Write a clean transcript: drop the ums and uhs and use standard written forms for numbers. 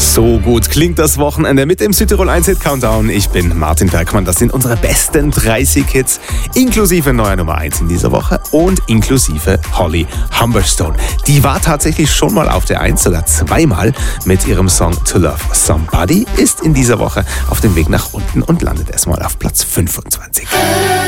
So gut klingt das Wochenende mit dem Südtirol 1 Hit Countdown. Ich bin Martin Bergmann. Das sind unsere besten 30 Hits, inklusive neuer Nummer 1 in dieser Woche und inklusive Holly Humberstone. Die war tatsächlich schon mal auf der 1, sogar zweimal mit ihrem Song To Love Somebody, ist in dieser Woche auf dem Weg nach unten und landet erstmal auf Platz 25.